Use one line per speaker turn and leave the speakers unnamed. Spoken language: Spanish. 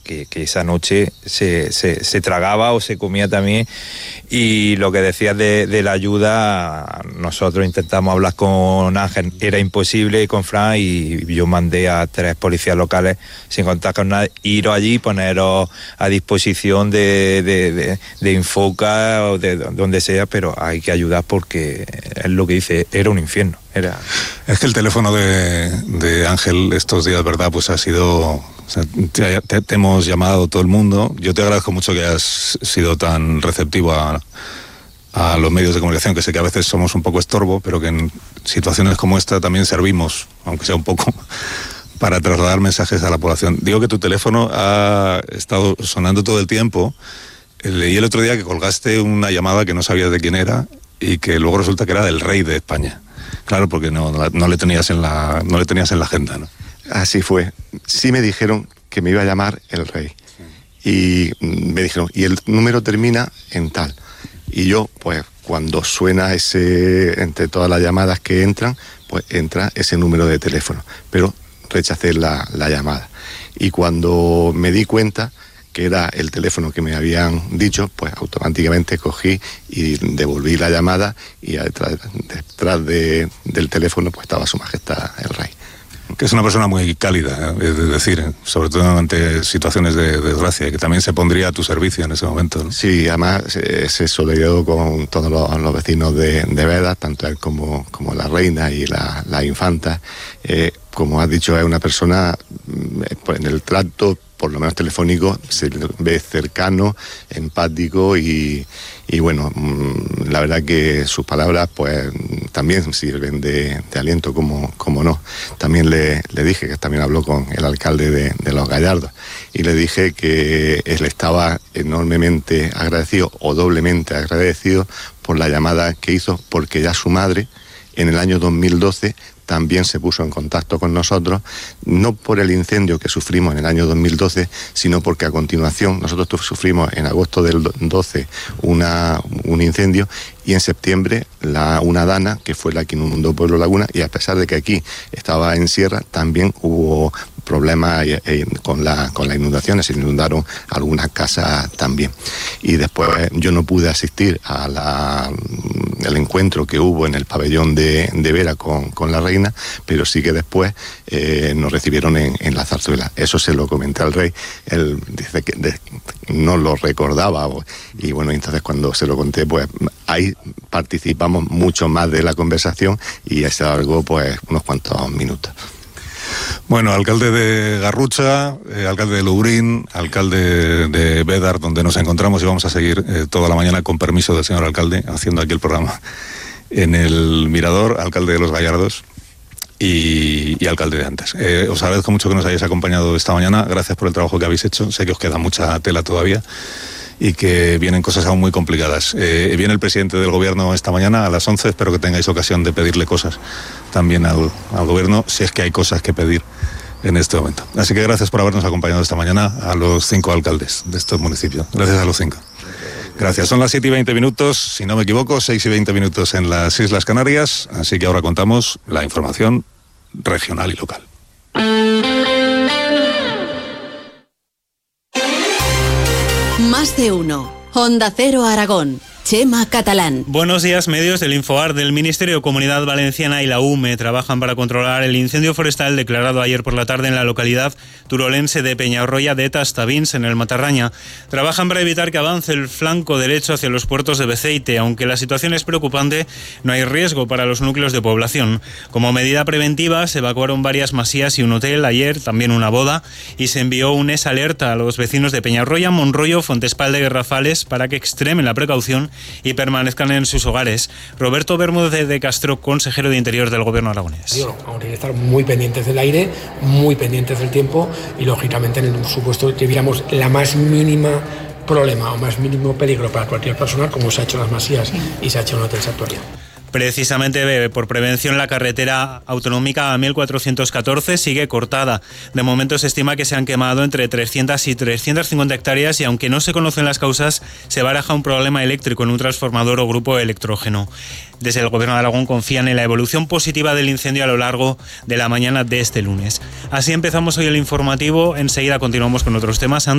que esa noche se tragaba o se comía también. Y lo que decías de la ayuda, nosotros intentamos hablar con Ángel, era imposible, con Fran, y yo mandé a 3 policías locales sin contar con nadie, iros allí, poneros a disposición de Infoca o de donde sea, pero hay que ayudar porque es lo que dice, era un infierno.
Es que el teléfono de Ángel estos días, ¿verdad? Pues ha sido... O sea, te hemos llamado todo el mundo. Yo te agradezco mucho que hayas sido tan receptivo a los medios de comunicación, que sé que a veces somos un poco estorbo, pero que en situaciones como esta también servimos, aunque sea un poco, para trasladar mensajes a la población. Digo que tu teléfono ha estado sonando todo el tiempo. Leí el otro día que colgaste una llamada que no sabías de quién era y que luego resulta que era del rey de España. Claro, porque no le tenías en la agenda, ¿no?
Así fue. Sí me dijeron que me iba a llamar el rey. Y me dijeron, y el número termina en tal. Y yo, pues, cuando suena entre todas las llamadas que entran, pues entra ese número de teléfono. Pero rechacé la llamada. Y cuando me di cuenta que era el teléfono que me habían dicho, pues automáticamente cogí y devolví la llamada, y detrás del teléfono pues estaba Su Majestad el Rey.
Que es una persona muy cálida, es decir, sobre todo ante situaciones de desgracia, y que también se pondría a tu servicio en ese momento, ¿no?
Sí, además se solidarizó con todos los vecinos de Beda, tanto él como la reina y la infanta. Como has dicho, es una persona, pues, en el trato, por lo menos telefónico, se ve cercano, empático y bueno, la verdad que sus palabras pues también sirven de aliento, como no. También le dije, que también habló con el alcalde de Los Gallardos, y le dije que él estaba enormemente agradecido, o doblemente agradecido, por la llamada que hizo, porque ya su madre, en el año 2012, también se puso en contacto con nosotros, no por el incendio que sufrimos en el año 2012, sino porque a continuación nosotros sufrimos en agosto del 12 un incendio, y en septiembre una dana, que fue la que inundó Pueblo Laguna, y a pesar de que aquí estaba en sierra, también hubo problemas con las inundaciones, se inundaron algunas casas también. Y después yo no pude asistir al encuentro que hubo en el pabellón de Vera con la reina, pero sí que después nos recibieron en la zarzuela. Eso se lo comenté al rey, él dice que no lo recordaba, y bueno, entonces cuando se lo conté, pues ahí participamos mucho más de la conversación, y se alargó pues unos cuantos minutos.
Bueno, alcalde de Garrucha, alcalde de Lubrín, alcalde de Bédar, donde nos encontramos, y vamos a seguir toda la mañana, con permiso del señor alcalde, haciendo aquí el programa en el Mirador, alcalde de Los Gallardos y alcalde de Antes. Os agradezco mucho que nos hayáis acompañado esta mañana, gracias por el trabajo que habéis hecho, sé que os queda mucha tela todavía y que vienen cosas aún muy complicadas. Viene el presidente del gobierno esta mañana a las 11, espero que tengáis ocasión de pedirle cosas también al gobierno, si es que hay cosas que pedir en este momento. Así que gracias por habernos acompañado esta mañana a los 5 alcaldes de estos municipios. Gracias a los 5. Gracias. Son las 7:20, si no me equivoco, 6:20 en las Islas Canarias, así que ahora contamos la información regional y local.
Más de uno. Onda Cero Aragón. Chema Catalán.
Buenos días. Medios del Infoart del Ministerio de Comunidad Valenciana y la UME trabajan para controlar el incendio forestal declarado ayer por la tarde en la localidad turolense de Peñarroya de Tastavins, en el Matarraña. Trabajan para evitar que avance el flanco derecho hacia los puertos de Beceite. Aunque la situación es preocupante, no hay riesgo para los núcleos de población. Como medida preventiva, se evacuaron varias masías y un hotel ayer, también una boda, y se envió un alerta a los vecinos de Peñarroya, Monroyo, Fontespalda y Garrafales para que extremen la precaución y permanezcan en sus hogares. Roberto Bermúdez de Castro, consejero de Interior del Gobierno aragonés.
Vamos a estar muy pendientes del aire, muy pendientes del tiempo, y lógicamente en el supuesto que viéramos la más mínima problema o más mínimo peligro para cualquier persona, como se ha hecho en las masías y se ha hecho en el hotel Santuario.
Precisamente por prevención, la carretera autonómica A1414 sigue cortada. De momento se estima que se han quemado entre 300 y 350 hectáreas y aunque no se conocen las causas, se baraja un problema eléctrico en un transformador o grupo electrógeno. Desde el Gobierno de Aragón confían en la evolución positiva del incendio a lo largo de la mañana de este lunes. Así empezamos hoy el informativo. Enseguida continuamos con otros temas.